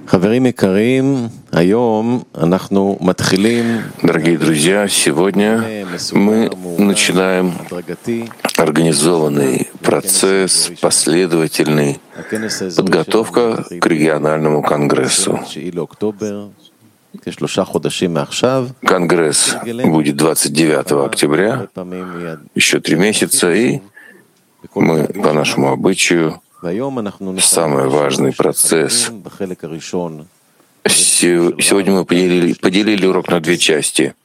Дорогие друзья, сегодня мы начинаем организованный процесс, последовательный, подготовка к региональному конгрессу. Конгресс будет 29 октября, еще 3 месяца, и мы, по нашему обычаю, самый важный процесс. Сегодня мы поделили урок на 2 части.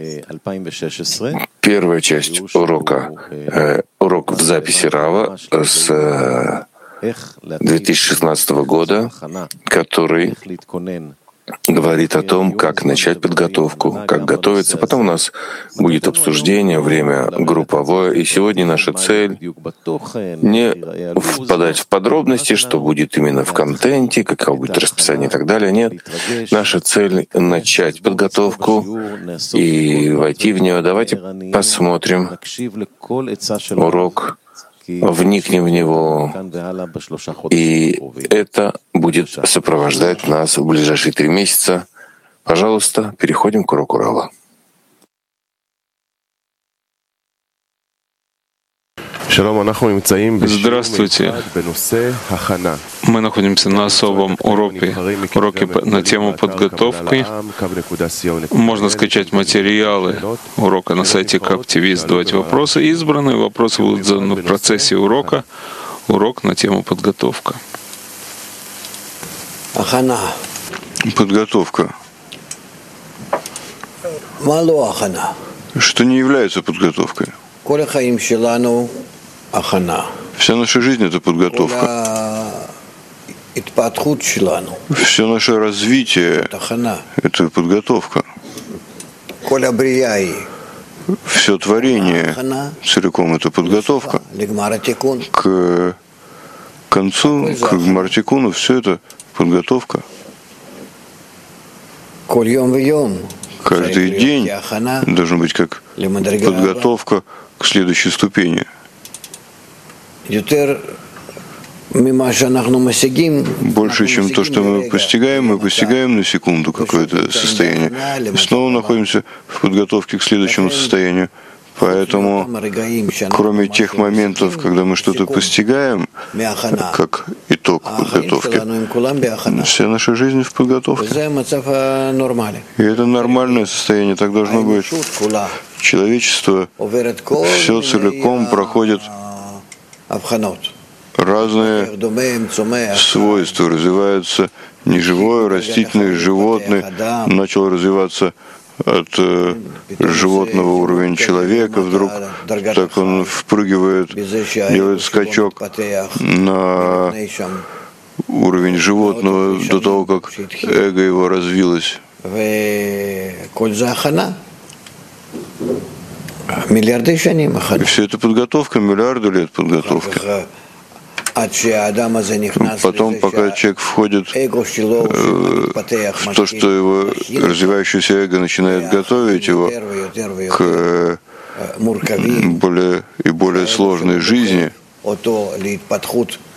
Первая часть урока — урок в записи Рава с 2016 года, который говорит о том, как начать подготовку, как готовиться. Потом у нас будет обсуждение, время групповое. И сегодня наша цель — не впадать в подробности, что будет именно в контенте, каково будет расписание и так далее. Нет. Наша цель — начать подготовку и войти в нее. Давайте посмотрим урок, вникнем в него, и это будет сопровождать нас в ближайшие 3 месяца. Пожалуйста, переходим к уроку Рава. Здравствуйте. Мы находимся на особом уроке на тему подготовки. Можно скачать материалы урока на сайте КАП-ТВ, задавать вопросы. Избранные вопросы будут заданы в процессе урока. Урок на тему подготовка. Подготовка. Что не является подготовкой? Вся наша жизнь — это подготовка. Все наше развитие — это подготовка. Все творение целиком — это подготовка. К концу, к Гмар-Тикуну, все это подготовка. Каждый день должен быть как подготовка к следующей ступени. Больше, чем то, что мы постигаем на секунду какое-то состояние. И снова находимся в подготовке к следующему состоянию. Поэтому, кроме тех моментов, когда мы что-то постигаем, как итог подготовки, вся наша жизнь в подготовке. И это нормальное состояние, так должно быть. Человечество все целиком проходит разные свойства, развивается неживое, растительное, животное, начал развиваться от животного уровня человека, вдруг так он впрыгивает, делает скачок на уровень животного до того, как эго его развилось. И все это подготовка, миллиарды лет подготовки. Потом, пока человек входит в то, что его развивающееся эго начинает готовить его к более и более сложной жизни,